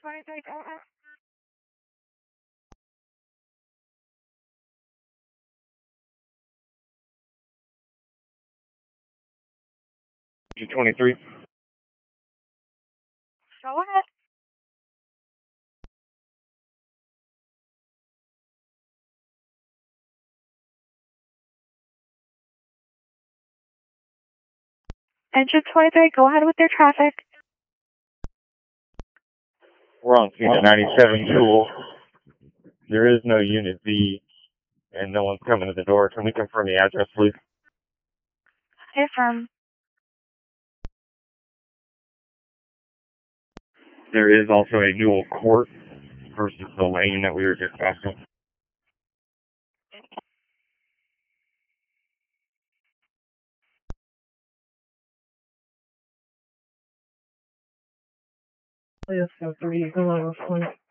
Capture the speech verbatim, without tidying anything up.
twenty-three, go ahead. G twenty-three. Go ahead. Engine twenty-three, go ahead with your traffic. We're on scene at ninety-seven Jewel. There is no Unit V, and no one's coming to the door. Can we confirm the address, please? Affirm. There is also a Newell Court versus the lane that we were just passing. Yes, three, go on,